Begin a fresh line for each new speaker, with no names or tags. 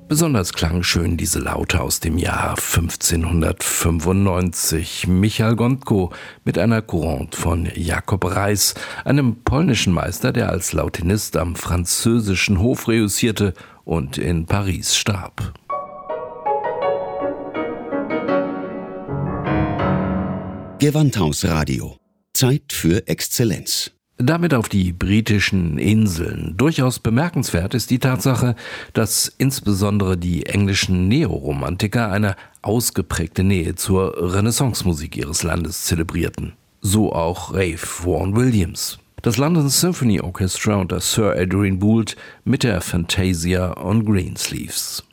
Besonders klangschön diese Laute aus dem Jahr 1595. Michał Gondko mit einer Courante von Jakob Reis, einem polnischen Meister, der als Lautenist am französischen Hof reüssierte und in Paris starb.
Gewandhausradio. Zeit für Exzellenz.
Damit auf die britischen Inseln. Durchaus bemerkenswert ist die Tatsache, dass insbesondere die englischen Neoromantiker eine ausgeprägte Nähe zur Renaissance-Musik ihres Landes zelebrierten. So auch Ralph Vaughan Williams. Das London Symphony Orchestra unter Sir Adrian Boult mit der Fantasia on Greensleeves.